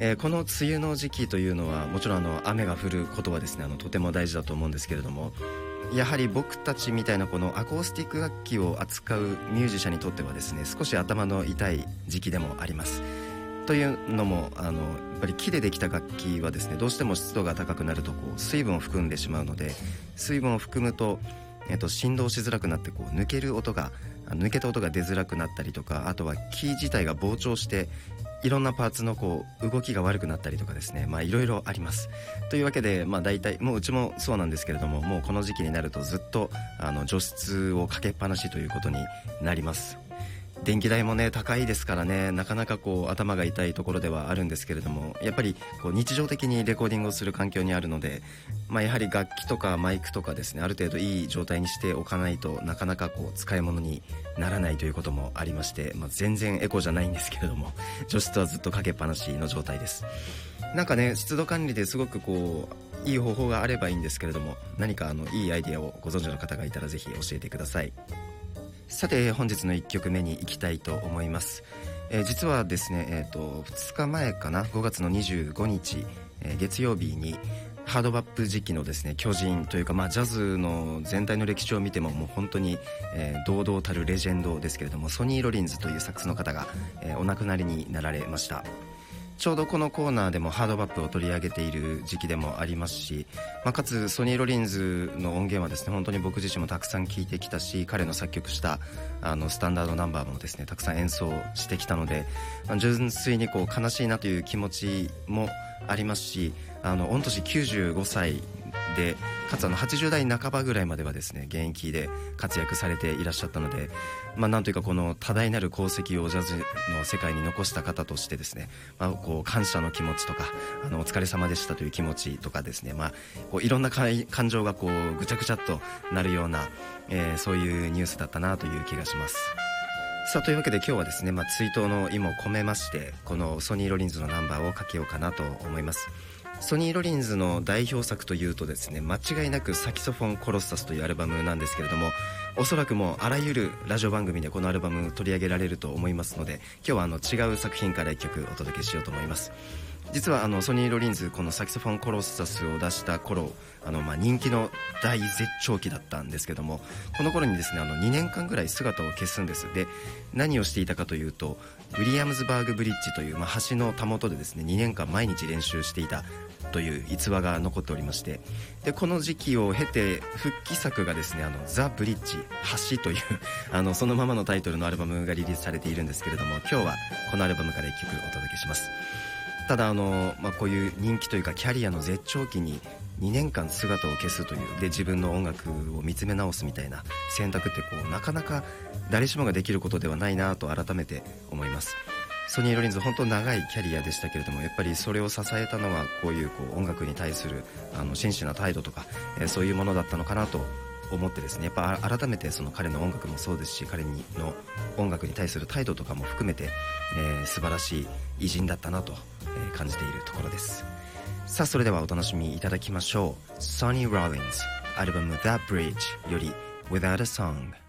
この梅雨の時期というのはもちろん雨が降ることはですねとても大事だと思うんですけれども、やはり僕たちみたいなこのアコースティック楽器を扱うミュージシャンにとってはですね少し頭の痛い時期でもあります。というのもやっぱり木でできた楽器はですねどうしても湿度が高くなると水分を含んでしまうので、水分を含むと振動しづらくなって抜けた音が出づらくなったりとか、あとは木自体が膨張していろんなパーツの動きが悪くなったりとかですね、いろいろあります。というわけで大体もううちもそうなんですけれども、もうこの時期になるとずっと除湿をかけっぱなしということになります。電気代もね高いですからね、なかなか頭が痛いところではあるんですけれども、やっぱり日常的にレコーディングをする環境にあるので、やはり楽器とかマイクとかですねある程度いい状態にしておかないとなかなか使い物にならないということもありまして、全然エコじゃないんですけれども除湿はずっとかけっぱなしの状態です。なんかね湿度管理ですごくいい方法があればいいんですけれども、何かいいアイデアをご存知の方がいたらぜひ教えてください。さて本日の1曲目に行きたいと思います。実はですね、2日前かな、5月の25日、月曜日にハードバップ時期のですね巨人というか、ジャズの全体の歴史を見てももう本当に、堂々たるレジェンドですけれども、ソニー・ロリンズというサックスの方が、お亡くなりになられました。ちょうどこのコーナーでもハードバップを取り上げている時期でもありますし、かつソニー・ロリンズの音源はですね本当に僕自身もたくさん聴いてきたし、彼の作曲したスタンダードナンバーもですねたくさん演奏してきたので、純粋に悲しいなという気持ちもありますし、御年95歳でかつ80代半ばぐらいまではですね現役で活躍されていらっしゃったので、なんというかこの多大なる功績をジャズの世界に残した方としてですね、感謝の気持ちとかお疲れ様でしたという気持ちとかですね、いろんな感情がぐちゃぐちゃっとなるような、そういうニュースだったなという気がします。さあというわけで今日はですね、追悼の意も込めましてこのソニー・ロリンズのナンバーをかけようかなと思います。ソニー・ロリンズの代表作というとですね間違いなくサキソフォン・コロッサスというアルバムなんですけれども、おそらくもうあらゆるラジオ番組でこのアルバム取り上げられると思いますので、今日は違う作品から1曲お届けしようと思います。実はソニー・ロリンズこのサキソフォン・コロッサスを出した頃人気の大絶頂期だったんですけども、この頃にですね2年間ぐらい姿を消すんです。で何をしていたかというと、ウィリアムズバーグブリッジという、橋のたもとでですね2年間毎日練習していたという逸話が残っておりまして、でこの時期を経て復帰作がですねザ・ブリッジ橋というそのままのタイトルのアルバムがリリースされているんですけれども、今日はこのアルバムから1曲お届けします。ただこういう人気というかキャリアの絶頂期に2年間姿を消すというで自分の音楽を見つめ直すみたいな選択ってなかなか誰しもができることではないなと改めて思います。ソニー・ロリンズ本当長いキャリアでしたけれども、やっぱりそれを支えたのはこういう音楽に対する真摯な態度とか、そういうものだったのかなと思ってですね、やっぱ改めてその彼の音楽もそうですし、彼の音楽に対する態度とかも含めて、素晴らしい偉人だったなと、感じているところです。さあそれではお楽しみいただきましょう。ソニー・ロリンズアルバム The Bridge より Without a Song。